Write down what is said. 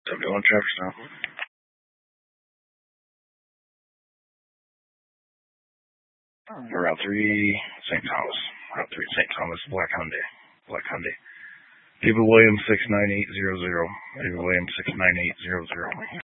71 Jefferson. Route 3, St. Thomas. Route 3, St. Thomas, Black Hyundai. Black Hyundai. David Williams 69800. David Williams 69800.